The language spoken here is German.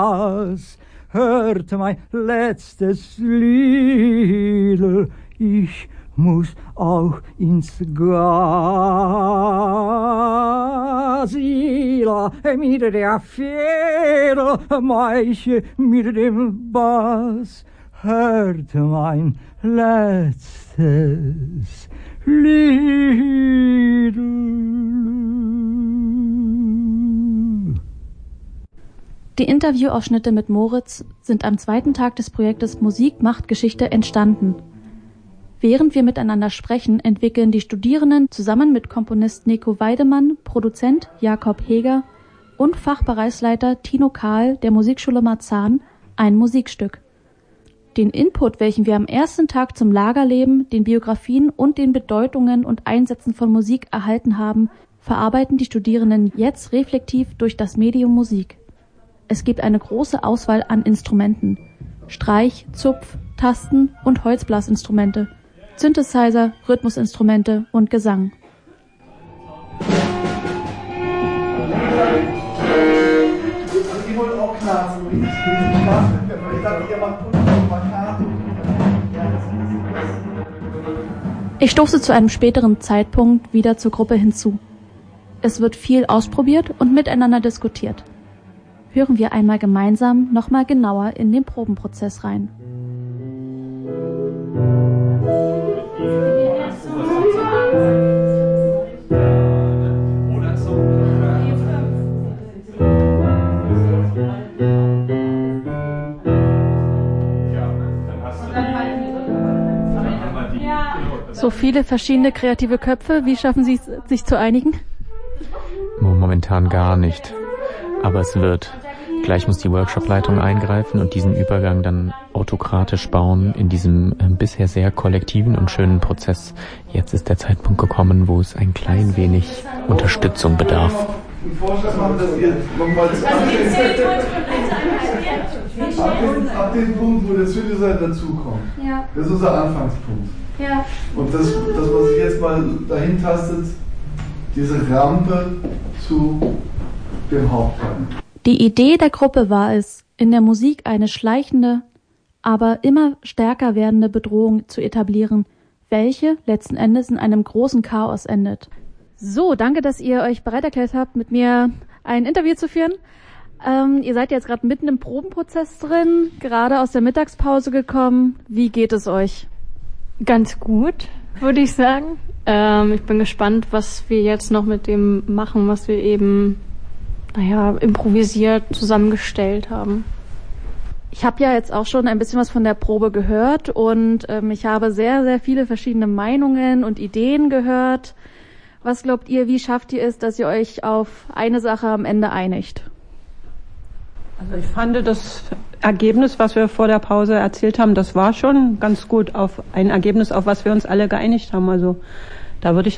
Hört mein letztes Liedl, ich muss auch ins Gasila mit der Feder, Meiche mit dem Bass. Hört mein letztes Liedl. Die Interviewausschnitte mit Moritz sind am zweiten Tag des Projektes Musik macht Geschichte entstanden. Während wir miteinander sprechen, entwickeln die Studierenden zusammen mit Komponist Nico Weidemann, Produzent Jakob Heger und Fachbereichsleiter Tino Kahl der Musikschule Marzahn ein Musikstück. Den Input, welchen wir am ersten Tag zum Lagerleben, den Biografien und den Bedeutungen und Einsätzen von Musik erhalten haben, verarbeiten die Studierenden jetzt reflektiv durch das Medium Musik. Es gibt eine große Auswahl an Instrumenten: Streich-, Zupf-, Tasten- und Holzblasinstrumente, Synthesizer, Rhythmusinstrumente und Gesang. Die wollen auch knarzen. Ich dachte, ihr macht Karten. Ich stoße zu einem späteren Zeitpunkt wieder zur Gruppe hinzu. Es wird viel ausprobiert und miteinander diskutiert. Hören wir einmal gemeinsam nochmal genauer in den Probenprozess rein. So viele verschiedene kreative Köpfe, wie schaffen Sie es, sich zu einigen? Momentan gar nicht. Aber es wird. Gleich muss die Workshop-Leitung eingreifen und diesen Übergang dann autokratisch bauen in diesem bisher sehr kollektiven und schönen Prozess. Jetzt ist der Zeitpunkt gekommen, wo es ein klein wenig Unterstützung bedarf. Einen Vorschlag machen, dass ihr nochmals ab dem Punkt, wo der Synthesizer dazukommt. Ja. Das ist unser Anfangspunkt. Ja. Und das, was sich jetzt mal dahin tastet, diese Rampe zu dem Hauptteil. Die Idee der Gruppe war es, in der Musik eine schleichende, aber immer stärker werdende Bedrohung zu etablieren, welche letzten Endes in einem großen Chaos endet. So, danke, dass ihr euch bereit erklärt habt, mit mir ein Interview zu führen. Ihr seid jetzt gerade mitten im Probenprozess drin, gerade aus der Mittagspause gekommen. Wie geht es euch? Ganz gut, würde ich sagen. Ich bin gespannt, was wir jetzt noch mit dem machen, was wir eben improvisiert zusammengestellt haben. Ich habe ja jetzt auch schon ein bisschen was von der Probe gehört und ich habe sehr, sehr viele verschiedene Meinungen und Ideen gehört. Was glaubt ihr, wie schafft ihr es, dass ihr euch auf eine Sache am Ende einigt? Also ich fand das Ergebnis, was wir vor der Pause erzählt haben, das war schon ganz gut auf ein Ergebnis, auf was wir uns alle geeinigt haben. Also da würde ich